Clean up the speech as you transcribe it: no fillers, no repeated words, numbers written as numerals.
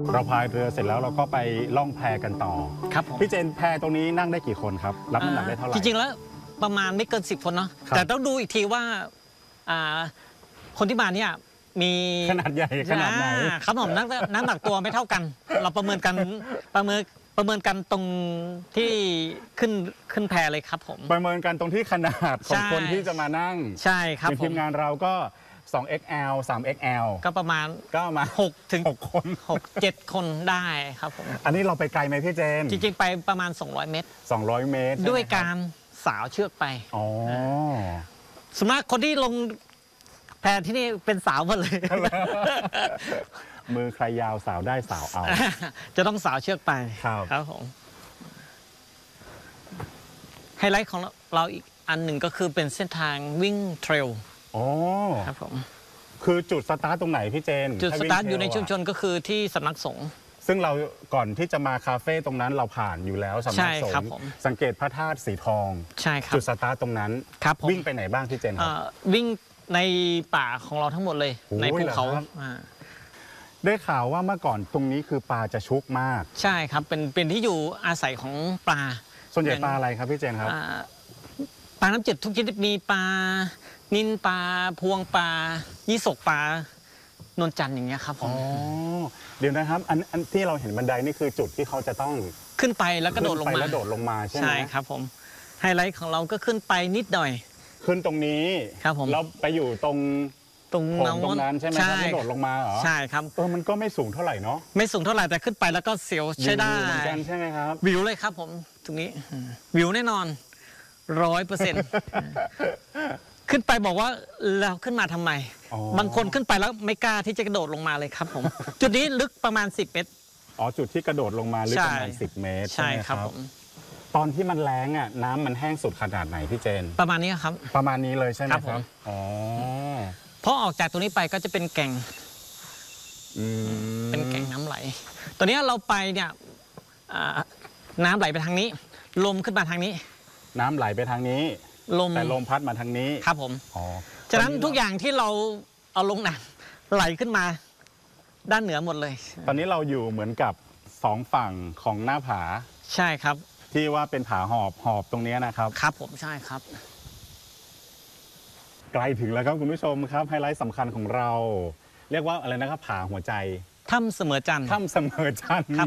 เราพายเรือเสร็จแล้วเราก็ไปล่องแพกันต่อครับผมพี่เจนแพตรงนี้นั่งได้กี่คนครับรับน้ำหนักได้เท่าไหร่จริงๆแล้วประมาณไม่เกิน10 คนเนาะครับแต่ต้องดูอีกทีว่าคนที่มาเนี่ยมีขนาดใหญ่ขนาดไหนครับผมน้ำหนักตัวไม่เท่ากัน เราประเมินกันตรงที่ขึ้นแพเลยครับผมประเมินกันตรงที่ขนาดของใช่คนที่จะมานั่งใช่ครับอย่างผทีมมงานเราก็ 2XL 3XL ก็ประมาณก็มา 6 ถึง 6 คน 7 คนได้ครับผมอันนี้เราไปไกลไหมพี่เจนจริงๆไปประมาณ200 เมตร 200 เมตรใช่ไหมด้วยคบการสาวเชือกไปอ๋อส่วนมากคนที่ลงแพที่นี่เป็นสาวหมดเลยมือใครยาวสาวได้สาวเอาจะต้องสาวเชือกไปครับผมไฮไลท์ของเราอีกอันหนึ่งก็คือเป็นเส้นทางวิ่งเทรลอ๋อครับผมคือจุดสตาร์ทตรงไหนพี่เจนจุดสถ้วิ่งตาร์ทอยู่ในเทรลชุมชนก็คือที่สำนักสงฆ์ซึ่งเราก่อนที่จะมาคาเฟ่ตรงนั้นเราผ่านอยู่แล้วสำนักสใช่งครับฆ์ผมสังเกตพระธาตุสีทองใช่ครับจุดสตาร์ทตรงนั้นครับผมวิ่งไปไหนบ้างพี่เจนครับวิ่งในป่าของเราทั้งหมดเลยโอ้ยในภูเขาเหรอครับอ่าได้ข่าวว่าเมื่อก่อนตรงนี้คือปลาจะชุกมากใช่ครับเป็นที่อยู่อาศัยของปลาส่วนใหญ่ปลาอะไรครับพี่เจนครับอ่าปลาน้ำจืดทุกชนิดมีปลานิลปลาพวงปลายี่สกปลานวลจันทร์อย่างเงี้ยครับผอ๋อมเดี๋ยวนะครับอันที่เราเห็นบันไดนี่คือจุดที่เขาจะต้องขึ้นไปแล้วกระโดดลงขึ้นไปมาแล้วโดดลงมาใช่ไหมใช่ครับผมไฮไลท์ของเราก็ขึ้นไปนิดหน่อยขึ้นตรงนี้ครับผมแล้วไปอยู่ตรงตรงโถงตรงนั้นใช่ไหมครับแล้วโดดลงมาเหรอใช่ครับมันก็ไม่สูงเท่าไหร่เนาะไม่สูงเท่าไหร่แต่ขึ้นไปแล้วก็เสียวใช้ได้วิวเหมือนกันใช่ไหมครับวิวเลยครับผมตรงนี้วิวแน่นอน100%ขึ้นไปบอกว่าเราขึ้นมาทำไมอ๋อบางคนขึ้นไปแล้วไม่กล้าที่จะกระโดดลงมาเลยครับผม จุดนี้ลึกประมาณ10 เมตรอ๋อจุดที่กระโดดลงมาลึกใช่ประมาณ10 เมตรใช่ไหมครับผมตอนที่มันแรงอ่ะน้ำมันแห้งสุดขนาดไหนพี่เจนประมาณนี้ครับประมาณนี้เลยใช่ไหมครับคผรับมอ๋อพอออกจากตรงนี้ไปก็จะเป็นแก่งอืมเป็นแก่งน้ำไหล ตัวนี้เราไปเนี่ยน้ำไหลไปทางนี้ ลมขึ้นมาทางนี้น้ำไหลไปทางนี้ลมแต่ลมพัดมาทางนี้ครับผมอ๋อฉะนั้นตอทุกอย่างที่เราเอาลงน้ำไหลขึ้นมาด้านเหนือหมดเลยตอนนี้เราอยู่เหมือนกับสองฝั่งของหน้าผาใช่ครับที่ว่าเป็นผาหอบตรงนี้นะครับครับผมใช่ครับใกล้ถึงแล้วครับคุณผู้ชมครับไฮไลท์สำคัญของเรา เรียกว่าอะไรนะครับผาหัวใจถ้ำเสมอจันทร์ถ้ำเสมอจันทร์ครับ